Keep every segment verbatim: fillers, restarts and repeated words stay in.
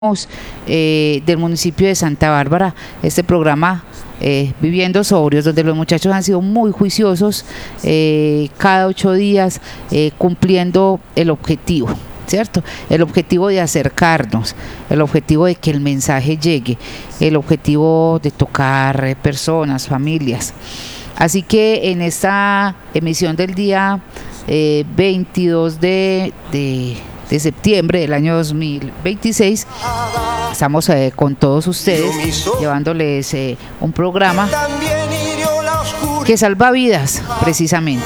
Eh, del municipio de Santa Bárbara, este programa eh, Viviendo Sobrios, donde los muchachos han sido muy juiciosos eh, cada ocho días eh, cumpliendo el objetivo, ¿cierto? El objetivo de acercarnos, el objetivo de que el mensaje llegue, el objetivo de tocar eh, personas, familias. Así que en esta emisión del día eh, veintidós de, de de septiembre del año dos mil veintiséis, estamos eh, con todos ustedes llevándoles eh, un programa que salva vidas precisamente.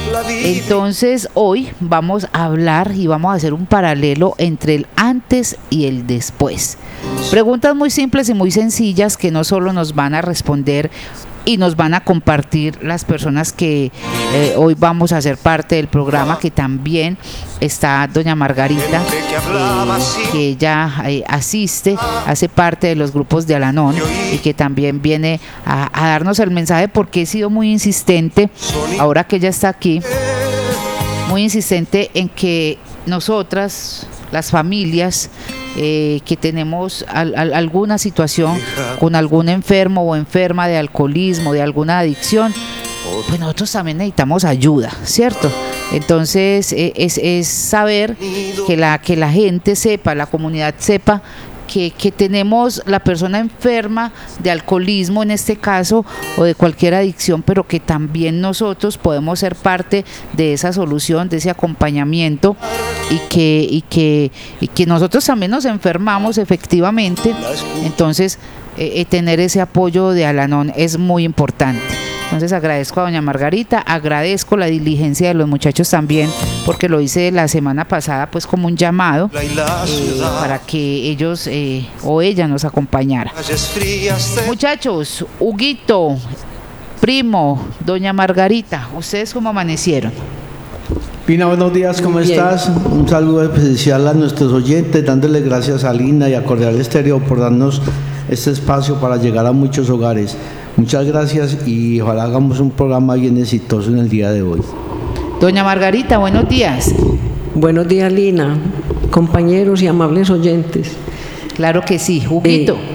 Entonces hoy vamos a hablar y vamos a hacer un paralelo entre el antes y el después. Preguntas muy simples y muy sencillas que no solo nos van a responder y nos van a compartir las personas que eh, hoy vamos a hacer parte del programa, que también está doña Margarita, eh, que ella eh, asiste, hace parte de los grupos de Al-Anon y que también viene a, a darnos el mensaje, porque he sido muy insistente, ahora que ella está aquí, muy insistente en que nosotras, las familias eh, que tenemos al, al, alguna situación con algún enfermo o enferma de alcoholismo, de alguna adicción, pues nosotros también necesitamos ayuda, ¿cierto? Entonces eh, es, es saber que la, que la gente sepa, la comunidad sepa Que, que tenemos la persona enferma de alcoholismo en este caso, o de cualquier adicción, pero que también nosotros podemos ser parte de esa solución, de ese acompañamiento, y que, y que, y que nosotros también nos enfermamos efectivamente. Entonces eh, tener ese apoyo de Al-Anon es muy importante. Entonces agradezco a doña Margarita, agradezco la diligencia de los muchachos también, porque lo hice la semana pasada pues como un llamado eh, para que ellos eh, o ella nos acompañara. Muchachos, Huguito, primo, doña Margarita, ¿ustedes cómo amanecieron? Pina, buenos días, ¿cómo Bien. estás? Un saludo especial a nuestros oyentes, dándole gracias a Lina y a Cordial Estéreo por darnos este espacio para llegar a muchos hogares. Muchas gracias y ojalá hagamos un programa bien exitoso en el día de hoy. Doña Margarita, buenos días. Buenos días, Lina, compañeros y amables oyentes. Claro que sí, Huguito. Eh,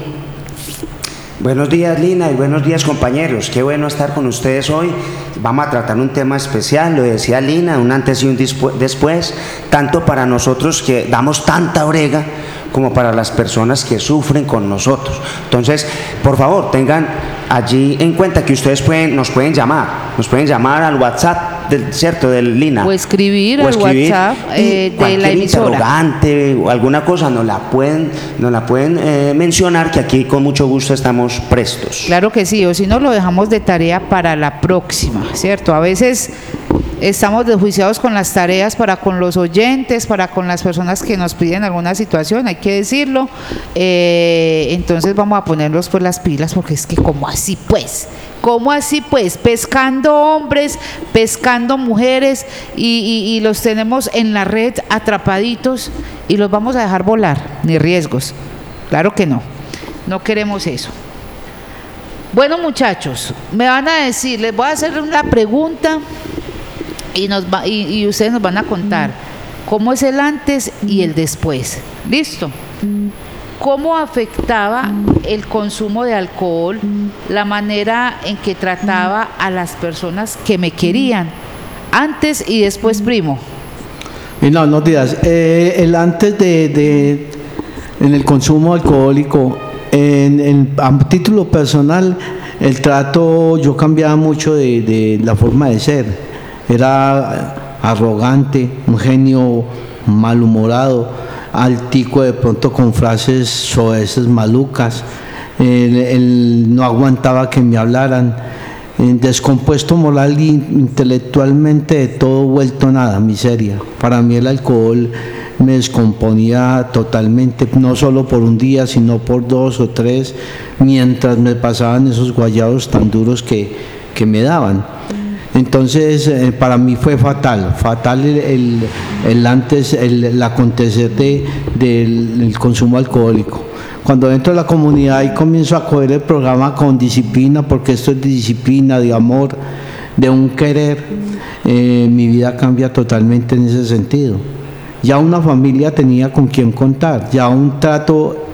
Buenos días, Lina, y buenos días, compañeros. Qué bueno estar con ustedes hoy. Vamos a tratar un tema especial, lo decía Lina, un antes y un después, tanto para nosotros que damos tanta brega como para las personas que sufren con nosotros. Entonces, por favor, tengan allí en cuenta que ustedes pueden, nos pueden llamar, nos pueden llamar al WhatsApp, del, ¿cierto? Del Lina. O escribir al WhatsApp eh, de la emisora. Interrogante o alguna cosa nos la pueden, nos la pueden eh, mencionar, que aquí con mucho gusto estamos prestos. Claro que sí, o si no lo dejamos de tarea para la próxima, ¿cierto? A veces estamos desjuiciados con las tareas para con los oyentes, para con las personas que nos piden alguna situación, hay que decirlo. Eh, entonces vamos a ponernos pues las pilas, porque es que como así pues, como así pues, pescando hombres, pescando mujeres y, y, y los tenemos en la red atrapaditos y los vamos a dejar volar, ni riesgos. Claro que no, no queremos eso. Bueno, muchachos, me van a decir, les voy a hacer una pregunta y, nos va, y, y ustedes nos van a contar cómo es el antes y el después. ¿Listo? ¿Cómo afectaba el consumo de alcohol la manera en que trataba a las personas que me querían? Antes y después, primo. No, no digas, eh, el antes de, de en el consumo alcohólico, en, en, a título personal, el trato, yo cambiaba mucho de, de la forma de ser. Era arrogante, un genio malhumorado, altico de pronto con frases soeces, malucas. Él, él no aguantaba que me hablaran. Descompuesto moral e intelectualmente, de todo vuelto nada, miseria. Para mí el alcohol me descomponía totalmente, no solo por un día, sino por dos o tres, mientras me pasaban esos guayados tan duros que, que me daban. Entonces, eh, para mí fue fatal, fatal el, el, el antes, el, el acontecer de, del el consumo alcohólico. Cuando entro a la comunidad y comienzo a coger el programa con disciplina, porque esto es de disciplina, de amor, de un querer, eh, mi vida cambia totalmente en ese sentido. ya una familia tenía con quién contar, ya un trato